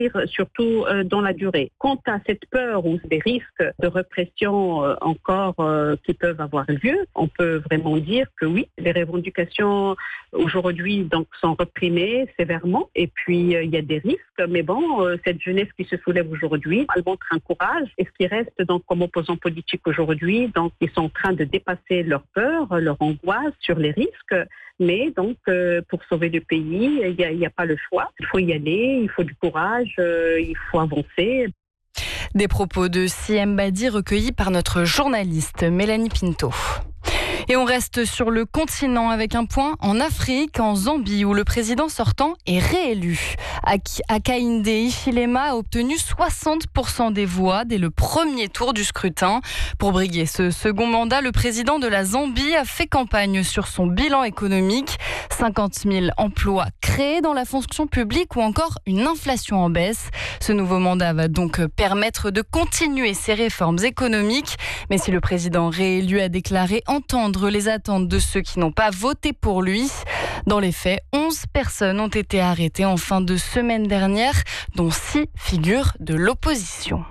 surtout dans la durée. Quant à cette peur ou des risques de répression encore qui peuvent avoir lieu, on peut vraiment dire que oui, les revendications aujourd'hui donc sont réprimées sévèrement et puis il y a des risques, mais bon, cette jeunesse qui se soulève aujourd'hui, elle montre un courage et ce qui reste donc comme opposants politiques aujourd'hui, donc ils sont en train de dépasser leur peur, leur angoisse sur les risques. Mais donc, pour sauver le pays, il n'y a pas le choix. Il faut y aller, il faut du courage, il faut avancer. Des propos de Siem Badi recueillis par notre journaliste Mélanie Pinto. Et on reste sur le continent avec un point en Afrique, en Zambie, où le président sortant est réélu. Hakainde Hichilema a obtenu 60% des voix dès le premier tour du scrutin. Pour briguer ce second mandat, le président de la Zambie a fait campagne sur son bilan économique. 50 000 emplois créés dans la fonction publique ou encore une inflation en baisse. Ce nouveau mandat va donc permettre de continuer ces réformes économiques. Mais si le président réélu a déclaré entendre les attentes de ceux qui n'ont pas voté pour lui, dans les faits, 11 personnes ont été arrêtées en fin de semaine dernière, dont 6 figures de l'opposition.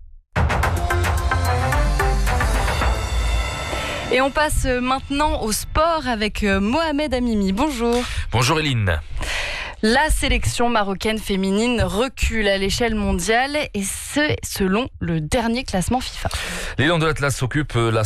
Et on passe maintenant au sport avec Mohamed Amimi. Bonjour. Bonjour Eline. La sélection marocaine féminine recule à l'échelle mondiale et c'est selon le dernier classement FIFA. Les Lions de l'Atlas occupent la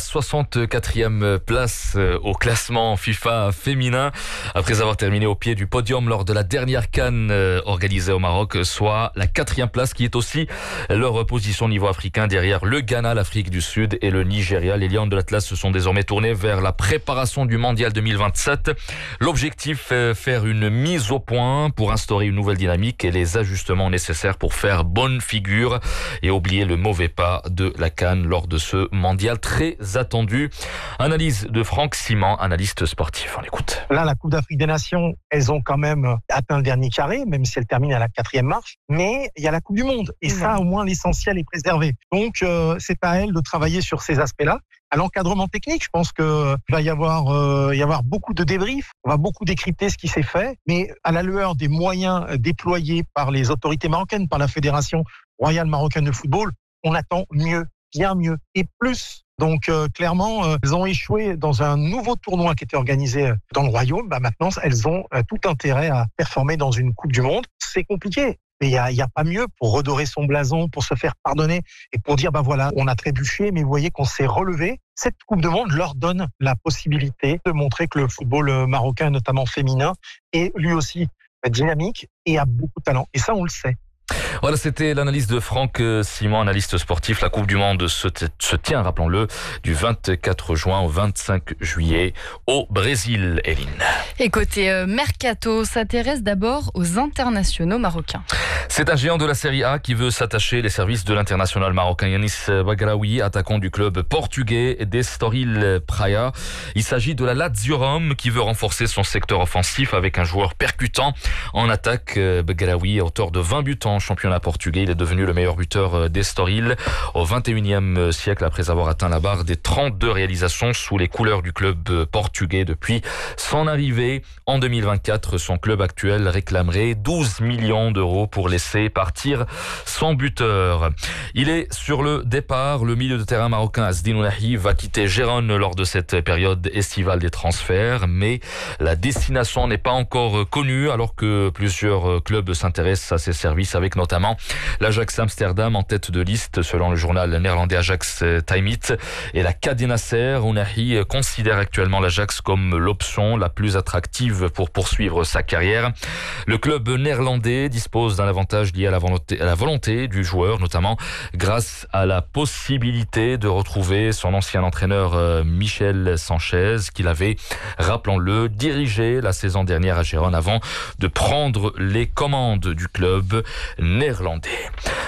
64e place au classement FIFA féminin après avoir terminé au pied du podium lors de la dernière CAN organisée au Maroc, soit la 4e place qui est aussi leur position au niveau africain derrière le Ghana, l'Afrique du Sud et le Nigeria. Les Lions de l'Atlas se sont désormais tournés vers la préparation du Mondial 2027. L'objectif, faire une mise au point pour instaurer une nouvelle dynamique et les ajustements nécessaires pour faire bonne figure et oublier le mauvais pas de la CAN lors de ce mondial très attendu. Analyse de Franck Simon, analyste sportif. On l'écoute. Là, la Coupe d'Afrique des Nations, elles ont quand même atteint le dernier carré, même si elles terminent à la 4e marche. Mais il y a la Coupe du Monde. Et ça, au moins, l'essentiel est préservé. Donc, c'est à elles de travailler sur ces aspects-là. À l'encadrement technique, je pense qu'il va y avoir beaucoup de débriefs. On va beaucoup décrypter ce qui s'est fait. Mais à la lueur des moyens déployés par les autorités marocaines, par la Fédération royale marocaine de football, on attend mieux, bien mieux et plus. Donc clairement, elles ont échoué dans un nouveau tournoi qui était organisé dans le Royaume. Maintenant, elles ont tout intérêt à performer dans une Coupe du Monde. C'est compliqué. Mais il y a pas mieux pour redorer son blason, pour se faire pardonner et pour dire, voilà, on a trébuché, mais vous voyez qu'on s'est relevé. Cette Coupe du Monde leur donne la possibilité de montrer que le football marocain, notamment féminin, est lui aussi dynamique et a beaucoup de talent. Et ça, on le sait. Voilà, c'était l'analyse de Franck Simon, analyste sportif. La Coupe du Monde se tient, rappelons-le, du 24 juin au 25 juillet au Brésil, Eline. Et côté Mercato, s'intéresse d'abord aux internationaux marocains. C'est un géant de la Série A qui veut s'attacher les services de l'international marocain Yanis Bagraoui, attaquant du club portugais d'Estoril Praia. Il s'agit de la Lazio Rome qui veut renforcer son secteur offensif avec un joueur percutant en attaque. Bagraoui, auteur de 20 buts en championnat portugais, il est devenu le meilleur buteur d'Estoril au 21e siècle après avoir atteint la barre des 32 réalisations sous les couleurs du club portugais depuis son arrivée en 2024. Son club actuel réclamerait 12 millions d'euros pour laisser partir son buteur. Il est sur le départ. Le milieu de terrain marocain Azdin Ounahi va quitter Gérone lors de cette période estivale des transferts, mais la destination n'est pas encore connue alors que plusieurs clubs s'intéressent à ses services avec notamment l'Ajax Amsterdam en tête de liste selon le journal néerlandais Ajax Timeit et la KD Nasser. Ounahi considère actuellement l'Ajax comme l'option la plus attractive pour poursuivre sa carrière. Le club néerlandais dispose d'un avantage lié à la volonté du joueur, notamment grâce à la possibilité de retrouver son ancien entraîneur Michel Sanchez qu'il avait, rappelons-le, dirigé la saison dernière à Gérone avant de prendre les commandes du club néerlandais.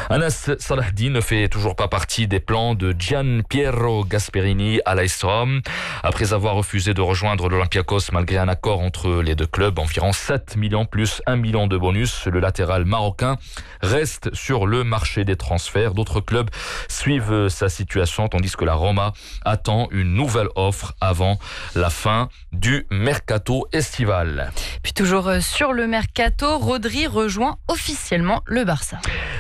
Anas Salahdine ne fait toujours pas partie des plans de Gian Piero Gasperini à l'AS Rome. Après avoir refusé de rejoindre l'Olympiakos malgré un accord entre les deux clubs, environ 7 millions plus 1 million de bonus, le latéral marocain reste sur le marché des transferts. D'autres clubs suivent sa situation tandis que la Roma attend une nouvelle offre avant la fin du mercato estival. Puis toujours sur le mercato, Rodri rejoint officiellement le Barça.